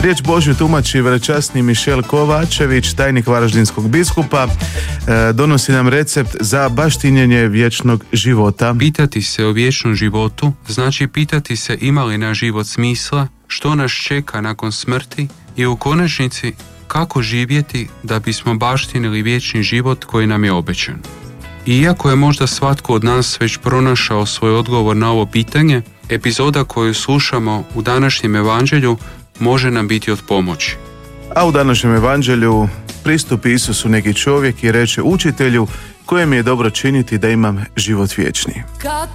Riječ Božju tumači velečasni Mišel Kovačević, tajnik Varaždinskog biskupa. Donosi nam recept za baštinjenje vječnog života. Pitati se o vječnom životu znači pitati se ima li naš život smisla, što nas čeka nakon smrti i u konačnici kako živjeti da bismo baštinili vječni život koji nam je obećan. Iako je možda svatko od nas već pronašao svoj odgovor na ovo pitanje, epizoda koju slušamo u današnjem evanđelju može nam biti od pomoći. A u današnjem evanđelju pristupi Isusu neki čovjek i reče: učitelju, koje mi je dobro činiti da imam život vječni.